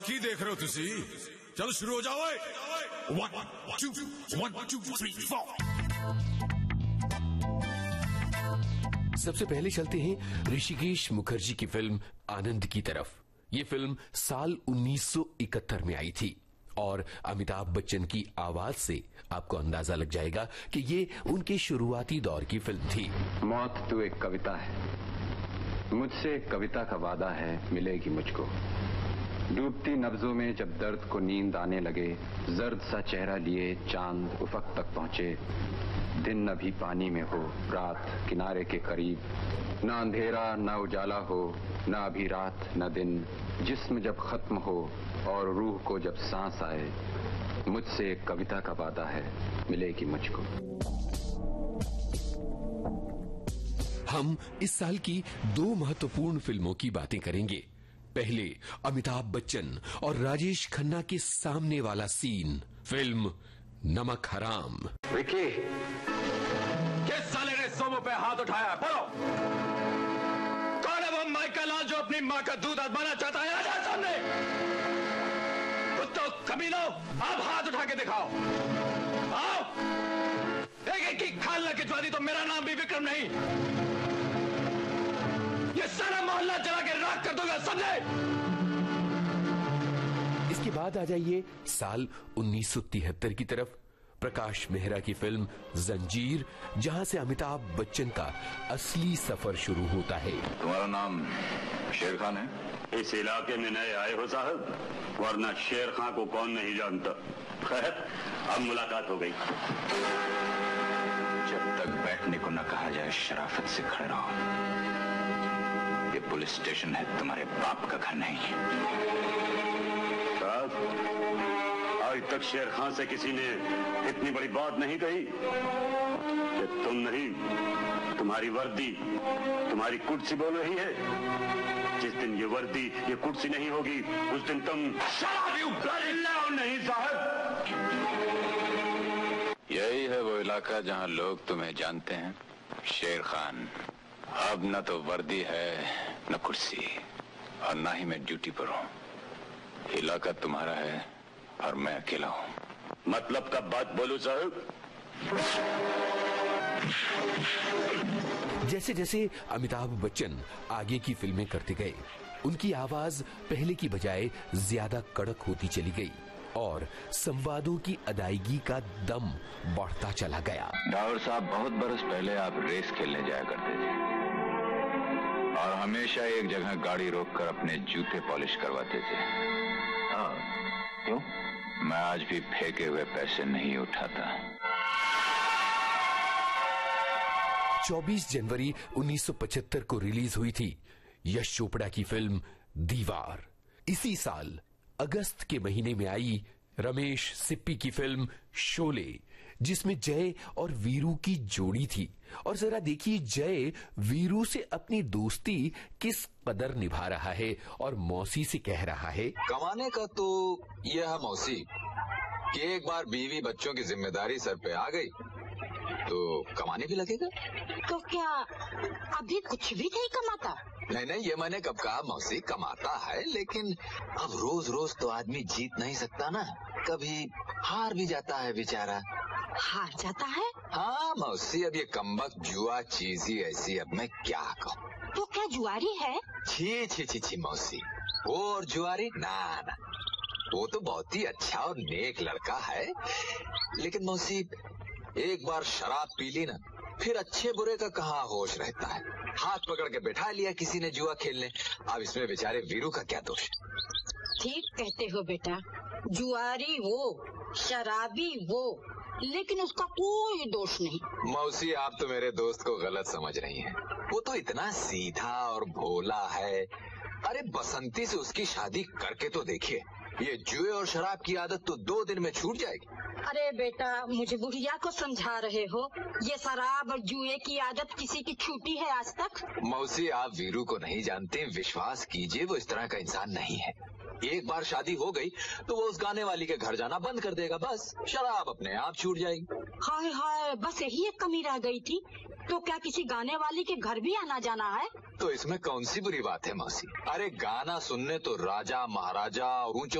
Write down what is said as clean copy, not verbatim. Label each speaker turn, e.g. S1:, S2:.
S1: की देख रहे हो तुसी? चलो शुरू हो जाओ। 1 2 1 2 3 4।
S2: सबसे पहले चलते हैं ऋषिकेश मुखर्जी की फिल्म आनंद की तरफ। ये फिल्म साल 1971 में आई थी और अमिताभ बच्चन की आवाज से आपको अंदाजा लग जाएगा कि ये उनके शुरुआती दौर की फिल्म थी।
S3: मौत तो एक कविता है, मुझसे एक कविता का वादा है, मिलेगी मुझको। डूबती नब्जों में जब दर्द को नींद आने लगे, जर्द सा चेहरा लिए चांद उफक तक पहुंचे। दिन न भी पानी में हो, रात किनारे के करीब, न अंधेरा न उजाला हो, न अभी रात न दिन। जिस्म जब खत्म हो और रूह को जब सांस आए, मुझसे एक कविता का वादा है, मिलेगी मुझको।
S2: हम इस साल की 2 महत्वपूर्ण फिल्मों की बातें करेंगे। पहले अमिताभ बच्चन और राजेश खन्ना के सामने वाला सीन, फिल्म नमक हराम।
S4: विकी, किस साले ने सोमो पे हाथ उठाया? बोलो, कौन है वो माइकल लाल जो अपनी माँ का दूध आजमाना चाहता है? आ जाओ सामने। कुत्तों, कमीनों, आप हाथ उठा के दिखाओ। आओ, एक की खाल ना खिंचवा दी तो मेरा नाम भी विक्रम नहीं। ये सारा मोहल्ला जला के राख कर दूंगा, समझे?
S2: इसके बाद आ जाइए साल 1973 की तरफ। प्रकाश मेहरा की फिल्म जंजीर, जहां से अमिताभ बच्चन का असली सफर शुरू होता है।
S5: तुम्हारा नाम शेर खान है?
S6: इस इलाके में नए आए हो साहब, वरना शेर खान को कौन नहीं जानता। खैर, अब मुलाकात हो गई।
S5: जब तक बैठने को न कहा जाए, शराफत से खड़े रहो। ये पुलिस स्टेशन है, तुम्हारे बाप का घर नहीं।
S6: साहब, आज तक शेर खान से किसी ने इतनी बड़ी बात नहीं कही कि तुम नहीं, तुम्हारी वर्दी, तुम्हारी कुर्सी बोल रही है। जिस दिन ये वर्दी, ये कुर्सी नहीं होगी, उस दिन तुम नहीं साहब।
S5: यही है वो इलाका जहां लोग तुम्हें जानते हैं, शेर खान। अब न तो वर्दी है, न कुर्सी, और न ही मैं ड्यूटी पर हूँ। इलाका तुम्हारा है और मैं अकेला हूँ।
S6: मतलब कब बात बोलूं साहब?
S2: जैसे जैसे अमिताभ बच्चन आगे की फिल्में करते गए, उनकी आवाज पहले की बजाय ज्यादा कड़क होती चली गई और संवादों की अदायगी का दम बढ़ता चला गया।
S5: डावर साहब, बहुत बरस पहले आप रेस खेलने जाया करते थे और हमेशा एक जगह गाड़ी रोककर अपने जूते पॉलिश करवाते थे। हाँ, क्यों? मैं आज भी फेंके हुए पैसे नहीं उठाता।
S2: 24 जनवरी 1975 को रिलीज हुई थी यश चोपड़ा की फिल्म दीवार। इसी साल अगस्त के महीने में आई रमेश सिप्पी की फिल्म शोले, जिसमें जय और वीरू की जोड़ी थी। और जरा देखिए जय वीरू से अपनी दोस्ती किस कदर निभा रहा है और मौसी से कह रहा है,
S7: कमाने का तो यह है मौसी कि एक बार बीवी बच्चों की जिम्मेदारी सर पे आ गई तो कमाने भी लगेगा।
S8: तो क्या अभी कुछ भी नहीं कमाता?
S7: नहीं, ये मैंने कब कहा मौसी, कमाता है, लेकिन अब रोज रोज तो आदमी जीत नहीं सकता ना, कभी हार भी जाता है बेचारा।
S8: हार जाता है?
S7: हाँ मौसी, अब ये कमबख्त जुआ चीज ही ऐसी, अब मैं क्या कहूँ।
S8: तो क्या जुआरी है?
S7: छी मौसी, वो और जुआरी ना, वो तो बहुत ही अच्छा और नेक लड़का है, लेकिन मौसी एक बार शराब पी ली ना, फिर अच्छे बुरे का कहाँ होश रहता है। हाथ पकड़ के बैठा लिया किसी ने जुआ खेलने, अब इसमें बेचारे वीरू का क्या दोष?
S8: ठीक कहते हो बेटा, जुआरी वो, शराबी वो, लेकिन उसका कोई दोष नहीं।
S7: मौसी, आप तो मेरे दोस्त को गलत समझ रही हैं। वो तो इतना सीधा और भोला है। अरे बसंती से उसकी शादी करके तो देखिए, ये जुए और शराब की आदत तो 2 दिन में छूट जाएगी।
S8: अरे बेटा, मुझे बुढ़िया को समझा रहे हो? ये शराब और जुए की आदत किसी की छूटी है आज तक?
S7: मौसी, आप वीरू को नहीं जानते, विश्वास कीजिए वो इस तरह का इंसान नहीं है। एक बार शादी हो गई तो वो उस गाने वाली के घर जाना बंद कर देगा, बस शराब अपने आप छूट जाएगी।
S8: हाय हाय, बस यही एक कमी रह गई थी तो क्या किसी गाने वाली के घर भी आना जाना है?
S7: तो इसमें कौन सी बुरी बात है मौसी? अरे गाना सुनने तो राजा महाराजा ऊंचे